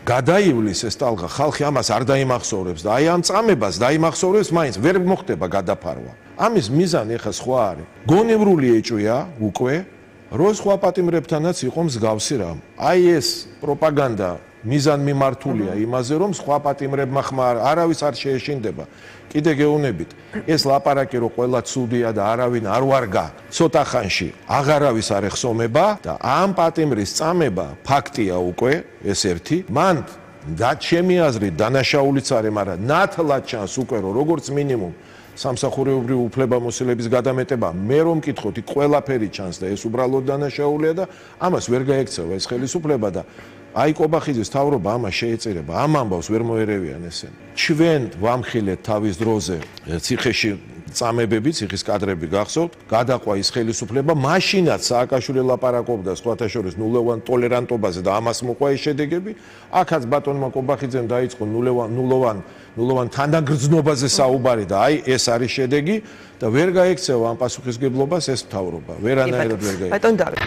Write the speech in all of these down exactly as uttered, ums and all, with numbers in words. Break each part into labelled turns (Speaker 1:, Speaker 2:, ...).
Speaker 1: გადაივლის ეს ტალღა, ხალხი ამას არ დაიმახსოვრებს და აი ამ წამებას დაიმახსოვრებს, მაინც ვერ მოხდება გადაფარვა. ამის მიზანი ახლა სხვა არის. გონევრული ეჭვია უკვე, რომ სხვა პატიმრებთანაც იყო მსგავსი რამ. აი ეს პროპაგანდა მიზანმიმართულია იმაზე, რომ სხვა პატიმრებმა ხმა არავის არ შეეშინდება. კიდე გეუბნებით, ეს ლაპარაკი რომ ყველა ცუდია და არავინ არ ვარგა, ცოტა ხანში აღარავის არ ეხსომება და ამ პატიმრის წამება ფაქტია უკვე, ეს ერთი. მან და ჩემი აზრით დანაშაულიც არის, მაგრამ ნათლად ჩანს უკვე რომ როგორც მინიმუმ სამსახურეობრივი უფლებამოსილების გადამეტება, მე რომ მკითხოთ, იქ ყველაფერი ჩანს და ეს უბრალოდ დანაშაულია და ამას ვერ გაექცევა ეს ხელისუფლება და აი კობახიძის თავრობა ამას შეეწირება, ამ ამბავს ვერ მოერევიან ესენ. ჩვენ ვამხილეთ თავის დროზე ციხეში წამებები, ციხის კადრები გახსოვთ, გადაყვა ის ხელისუფლება, მაშინაც სააკაშვილი ლაპარაკობდა სხვათა შორის ნულოვან ტოლერანტობაზე და ამას მოყვა ეს შედეგები. აქაც ბატონმა კობახიძემ დაიწყო ნულოვან ნულოვან ნულოვან თანდაგრძნობაზე საუბარი და აი ეს არის შედეგი და ვერ გაექცევა ამ პასუხისგებლობას ეს მთავრობა. ვერანაირად ვერ გაექცევა.
Speaker 2: ბატონ დავით.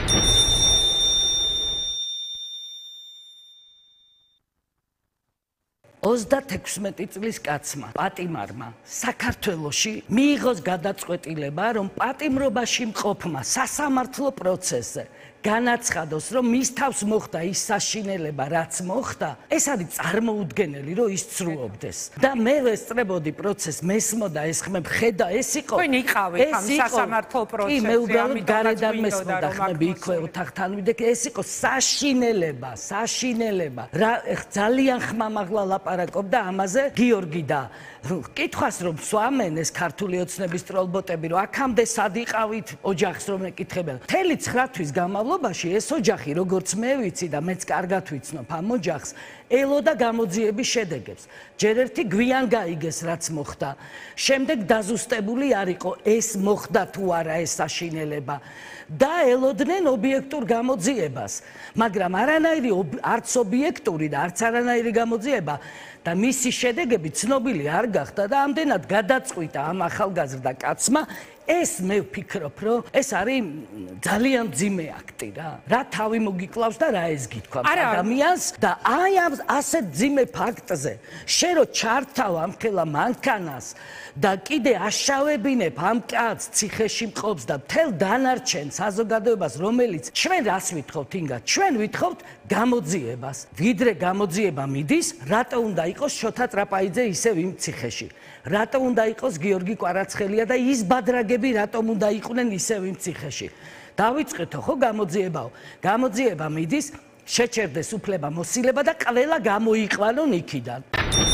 Speaker 3: ოცდაექვსმეტი წლის კაცმა, პატიმარმა, საქართველოში მიიღოს გადაწყვეტილება, რომ პატიმრობაში მყოფმა სასამართლო პროცესზე განაცხადოს, რომ მის თავს მოხდა ის საშინელება, რაც მოხდა, ეს არის წარმოუდგენელი, რომ ის ცრუობდეს. და მე ვესწრებოდი პროცესს, მესმოდა ეს ხმებ, ხედა, ეს იყო.
Speaker 2: თქვენ იყავით ამ სასამართლო პროცესზე.
Speaker 3: კი, მე უბრალოდ გარედან მესმოდა ხმები იქვე ოთახთან ვიდექ, ეს იყო საშინელება, საშინელება. რა ძალიან ხმამაღლა ლაპარაკობდა ამაზე გიორგი და კითხვას რომ სვამენ ეს ქართული ოცნების ტროლბოტები, რომ აქამდე სად იყავით ოჯახს რომ ეკითხებენ. მთელი ცხრა თვის განმავლობაში ეს ოჯახი, როგორც მე ვიცი და მეც კარგად ვიცნობ ამ ოჯახს, ელოდა გამოძიების შედეგებს. ჯერ ერთი გვიან გაიგეს რაც მოხდა. შემდეგ დაზუსტებული არ იყო ეს მოხდა თუ არა ეს საშინელება. და ელოდნენ ობიექტურ გამოძიებას, მაგრამ არანაირი არც ობიექტური და არც არანაირი გამოძიება და მისი შედეგები ცნობილი არ გახდა და ამდენად გადაწყვიტა ამ ახალგაზრდა კაცმა. ეს მე ვფიქრობ, რომ ეს არის ძალიან მძიმე აქტი რა. რა თავი მოგიკლავს და რა ეს გითქვა ადამიანს და აი ამ ასეთ მძიმე ფაქტზე შენ რო ჩართავ ამ ხელა მანქანას და კიდე აშავებინებ ამ კაცს ციხეში მყოფს და მთელ დანარჩენ საზოგადოებას, რომელიც ჩვენ რას ვითხოვთ ინგა, ჩვენ ვითხოვთ გამოძიებას. ვიდრე გამოძიება მიდის, რატო უნდა იყოს შოთა ტრაპაიძე ისევ იმ ციხეში? რატო უნდა იყოს გიორგი კვარაცხელია და ის ბადრაგები რატომ უნდა იყვნენ ისევ იმ ციხეში? დავიწყეთო ხო გამოძიებაო. გამოძიება მიდის, შეჩერდეს უფლება მოსილება და ყველა გამოიყვანონ იქიდან.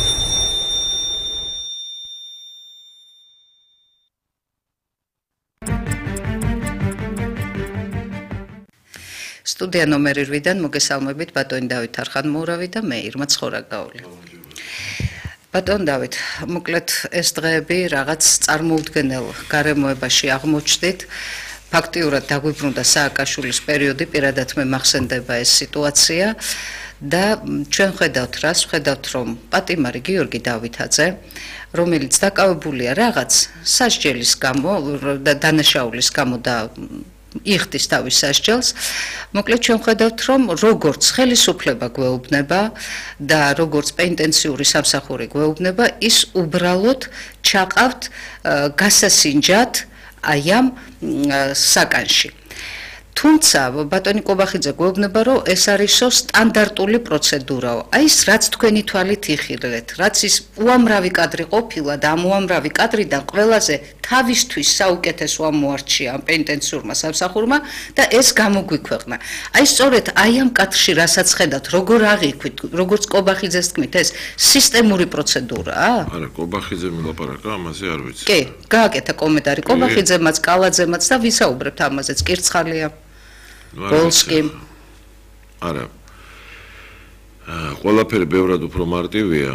Speaker 4: სტუდია ნომერ რვიდან მოგესალმებით ბატონი დავით არხანმოურავი და მე ირმა ცხორაგაული. ბატონ დავით, მოკლედ ეს დღეები რაღაც წარმოუდგენელ გარემოებაში აღმოჩნდით. ფაქტიურად დაგვიბრუნდა სააკაშვილის პერიოდი, პირადად მე მახსენდება ეს სიტუაცია და ჩვენ ხედავთ რას, ხედავთ რომ პატიმარი გიორგი დავითაძე, რომელიც დაკავებულია რაღაც სასჯელის გამო და დანაშაულის გამო და იხდის თავის სასჯელს, მოკლედ ჩვენ ხედავთ რომ როგორც ხელისუფლება გვეუბნება და როგორც პენიტენციური სამსახური გვეუბნება, ის უბრალოდ ჩაყავთ გასასინჯად აი ამ საკანში. თუმცა ბატონი კობახიძე გვეუბნება რომ ეს არისო სტანდარტული პროცედურაო. აი ეს რაც თქვენი თვალით იხილეთ, რაც ის უამრავი კადრი ყოფილა და ამ უამრავი კადრიდან ყველაზე თავისთვის საუკეთესო ამოარჩია ამ პენიტენციურმა სამსახურმა და ეს გამოგვიქვეყნა. აი სწორედ აი ამ კადრში რასაც ხედავთ, როგორ აღიქვით, როგორც კობახიძეს თქმით, ეს სისტემური პროცედურაა?
Speaker 5: არა, კობახიძე მილაპარაკა ამაზე არ ვიცი.
Speaker 4: კი, გააკეთა კომენტარი კობახიძემაც, კალაძემაც და ვისაუბრებთ ამაზეც, კირცხალია. გოლსკი.
Speaker 5: არა. ყველაფერი ბევრად უფრო მარტივია.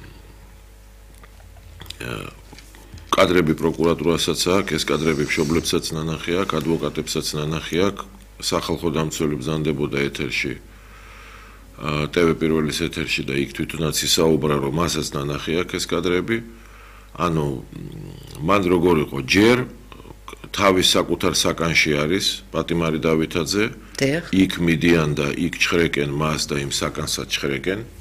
Speaker 5: კადრები პროკურატურასაც აქვს, ეს კადრები მშობლებსაც ნანახი აქვს, ადვოკატებსაც ნანახი აქვს, სახალხო დამცველი ბრძანდებოდა ეთერში. ტევ პირველის ეთერში და იქ თვითონაც ისაუბრა, რომ მასაც ნანახი აქვს ეს კადრები. ანუ მან როგორ იყო ჯერ თავის საკუთარ საკანში არის პატიმარი დავითაძე, იქ მიდიან და იქ ჩხრეკენ მას და იმ საკანსაც ჩხრეკენ.